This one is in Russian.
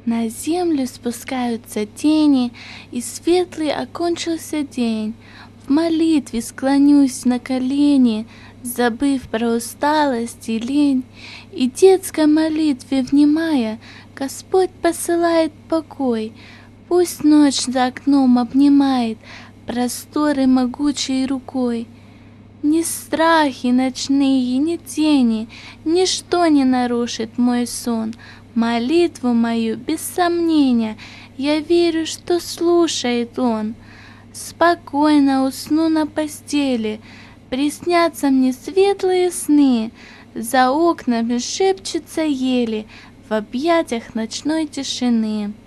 На землю спускаются тени, и светлый окончился день. В молитве склонюсь на колени, забыв про усталость и лень, и детской молитве внимая, Господь посылает покой. Пусть ночь за окном обнимает просторы могучей рукой. Ни страхи ночные, ни тени, ничто не нарушит мой сон. Молитву мою, без сомнения, я верю, что слушает Он. Спокойно усну на постели, приснятся мне светлые сны, за окнами шепчутся ели в объятиях ночной тишины.